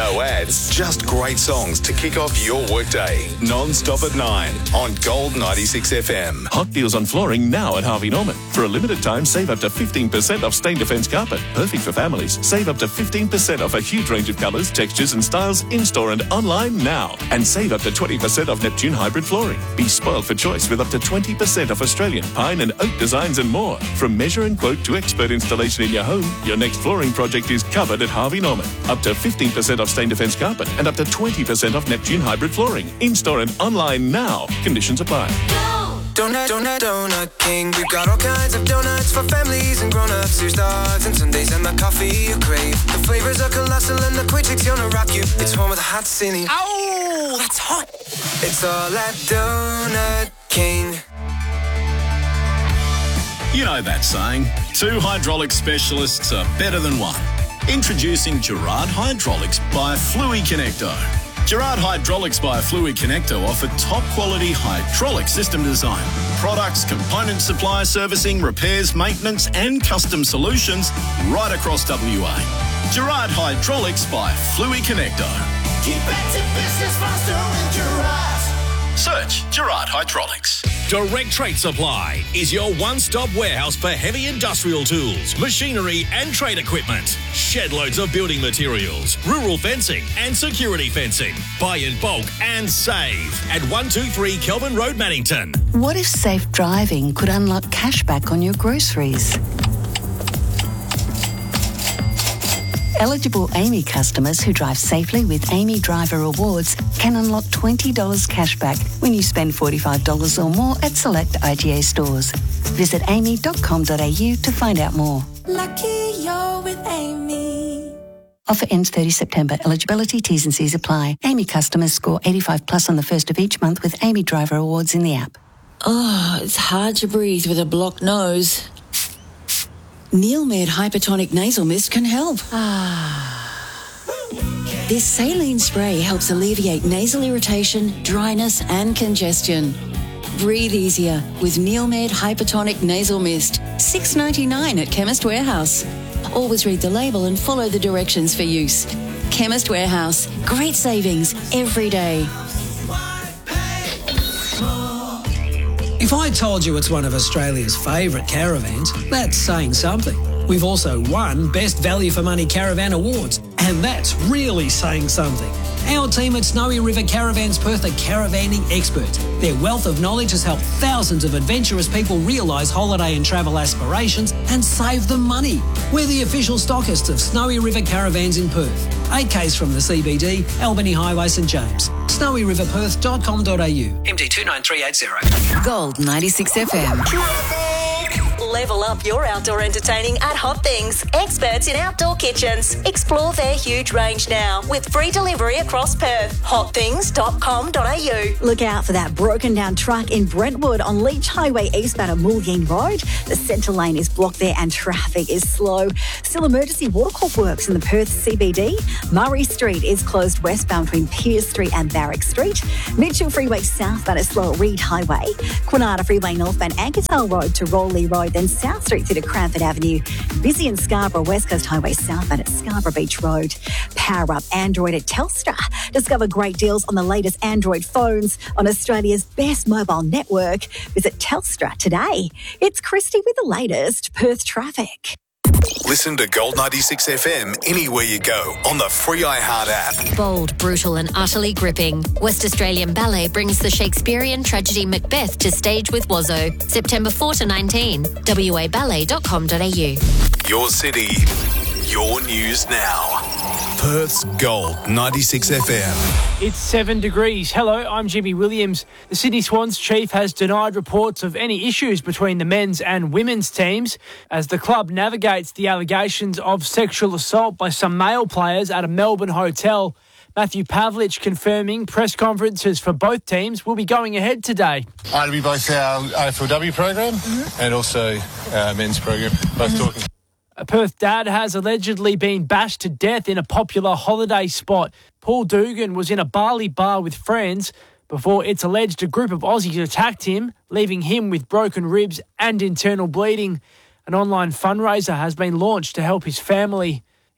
No ads, just great songs to kick off your workday. Non-stop at 9 on Gold 96 FM. Hot deals on flooring now at Harvey Norman. For a limited time, save up to 15% off Stain Defence carpet. Perfect for families. Save up to 15% off a huge range of colours, textures and styles in-store and online now. And save up to 20% off Neptune hybrid flooring. Be spoiled for choice with up to 20% off Australian pine and oak designs and more. From measure and quote to expert installation in your home, your next flooring project is covered at Harvey Norman. Up to 15% off Stain Defence carpet and up to 20% off Neptune hybrid flooring. In-store and online now. Conditions apply. Donut King. We've got all kinds of donuts for families and grown-ups. Here's dogs and Sundays and the coffee you crave. The flavors are colossal and the quick chick's gonna rock you. It's home with a hot ceiling. Ow, that's hot. It's all at Donut King. You know that saying, 2 hydraulic specialists are better than one. Introducing Gerard Hydraulics by Fluid Connector. Gerard Hydraulics by Fluid Connector offer top-quality hydraulic system design, products, component supply, servicing, repairs, maintenance and custom solutions right across WA. Gerard Hydraulics by Fluid Connector. Keep back to business faster with Gerard. Search Gerard Hydraulics. Direct Trade Supply is your one-stop warehouse for heavy industrial tools, machinery and trade equipment. Shed loads of building materials, rural fencing and security fencing. Buy in bulk and save at 123 Kelvin Road, Mannington. What if safe driving could unlock cashback on your groceries? Eligible AAMI customers who drive safely with AAMI Driver Rewards can unlock $20 cashback when you spend $45 or more at select IGA stores. Visit aami.com.au to find out more. Lucky you're with Amy. Offer ends 30 September. Eligibility, T's and C's apply. AAMI customers score 85 plus on the first of each month with AAMI Driver Rewards in the app. Oh, it's hard to breathe with a blocked nose. Neilmed Hypertonic Nasal Mist can help. This saline spray helps alleviate nasal irritation, dryness and congestion. Breathe easier with Neilmed Hypertonic Nasal Mist. $6.99 at Chemist Warehouse. Always read the label and follow the directions for use. Chemist Warehouse. Great savings every day. If I told you it's one of Australia's favourite caravans, that's saying something. We've also won Best Value for Money Caravan Awards, and that's really saying something. Our team at Snowy River Caravans Perth are caravanning experts. Their wealth of knowledge has helped thousands of adventurous people realise holiday and travel aspirations and save them money. We're the official stockists of Snowy River Caravans in Perth. 8Ks from the CBD, Albany Highway, St James. snowyriverperth.com.au. MD 29380. Gold 96 FM. Level up your outdoor entertaining at Hot Things. Experts in outdoor kitchens. Explore their huge range now with free delivery across Perth. Hotthings.com.au. Look out for that broken down truck in Brentwood on Leach Highway eastbound of Mulleen Road. The centre lane is blocked there and traffic is slow. Still emergency watercorp works in the Perth CBD. Murray Street is closed westbound between Pearce Street and Barrack Street. Mitchell Freeway southbound is slow at Reed Highway. Quinata Freeway northbound Ankertale Road to Rowley Road, then South Street through to Cranford Avenue. Busy in Scarborough, West Coast Highway southbound at Scarborough Beach Road. Power up Android at Telstra. Discover great deals on the latest Android phones on Australia's best mobile network. Visit Telstra today. It's Christy with the latest Perth traffic. Listen to Gold 96 FM anywhere you go on the free iHeart app. Bold, brutal and utterly gripping. West Australian Ballet brings the Shakespearean tragedy Macbeth to stage with Wazzo. September 4 to 19. waballet.com.au. Your city, your news now. Perth's Gold 96 FM. It's 7 degrees. Hello, I'm Jimmy Williams. The Sydney Swans chief has denied reports of any issues between the men's and women's teams as the club navigates the allegations of sexual assault by some male players at a Melbourne hotel. Matthew Pavlich confirming press conferences for both teams will be going ahead today. It'll be both our AFLW program and also our men's program, both talking. A Perth dad has allegedly been bashed to death in a popular holiday spot. Paul Dugan was in a Bali bar with friends before it's alleged a group of Aussies attacked him, leaving him with broken ribs and internal bleeding. An online fundraiser has been launched to help his family.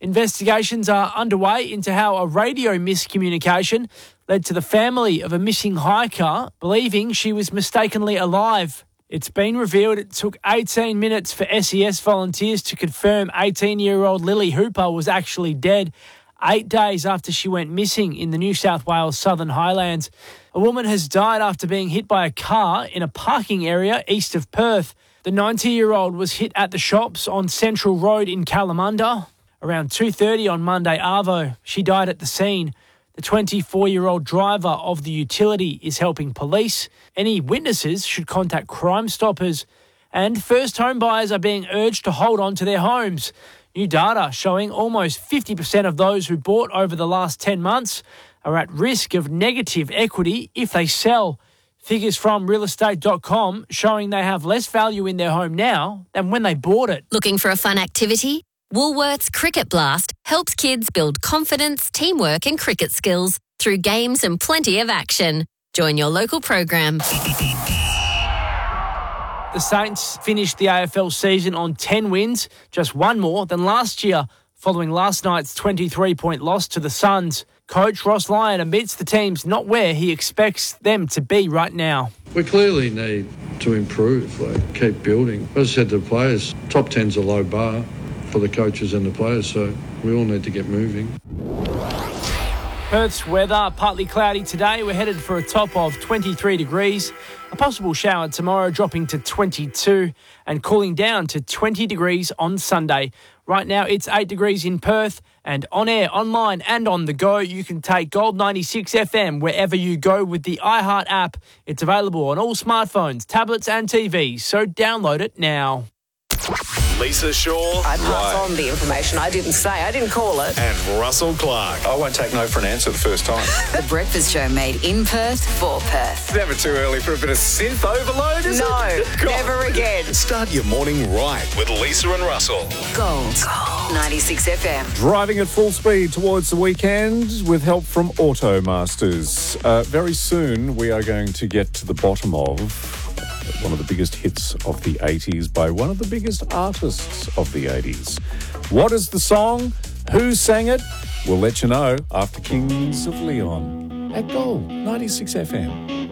Investigations are underway into how a radio miscommunication led to the family of a missing hiker believing she was mistakenly alive. It's been revealed it took 18 minutes for SES volunteers to confirm 18-year-old Lily Hooper was actually dead 8 days after she went missing in the New South Wales Southern Highlands. A woman has died after being hit by a car in a parking area east of Perth. The 90-year-old was hit at the shops on Central Road in Kalamunda around 2:30 on Monday arvo. She died at the scene. The 24-year-old driver of the utility is helping police. Any witnesses should contact Crime Stoppers. And first home buyers are being urged to hold on to their homes. New data showing almost 50% of those who bought over the last 10 months are at risk of negative equity if they sell. Figures from realestate.com showing they have less value in their home now than when they bought it. Looking for a fun activity? Woolworths Cricket Blast helps kids build confidence, teamwork and cricket skills through games and plenty of action. Join your local program. The Saints finished the AFL season on 10 wins, just one more than last year, following last night's 23-point loss to the Suns. Coach Ross Lyon admits the team's not where he expects them to be right now. We clearly need to improve, keep building. As I said to the players, top 10's a low bar for the coaches and the players, so we all need to get moving. Perth's weather, partly cloudy today. We're headed for a top of 23 degrees. A possible shower tomorrow, dropping to 22 and cooling down to 20 degrees on Sunday. Right now, it's 8 degrees in Perth, and on air, online and on the go, you can take Gold 96 FM wherever you go with the iHeart app. It's available on all smartphones, tablets and TVs, so download it now. Lisa Shaw. I pass on the information. I didn't call it. And Russell Clark. I won't take no for an answer the first time. The Breakfast Show made in Perth for Perth. It's never too early for a bit of synth overload, is it? No, never again. Start your morning right with Lisa and Russell. Gold 96 FM. Driving at full speed towards the weekend with help from Automasters. Very soon we are going to get to the bottom of one of the biggest hits of the 80s by one of the biggest artists of the 80s. What is the song? Who sang it? We'll let you know after Kings of Leon at Gold 96 FM.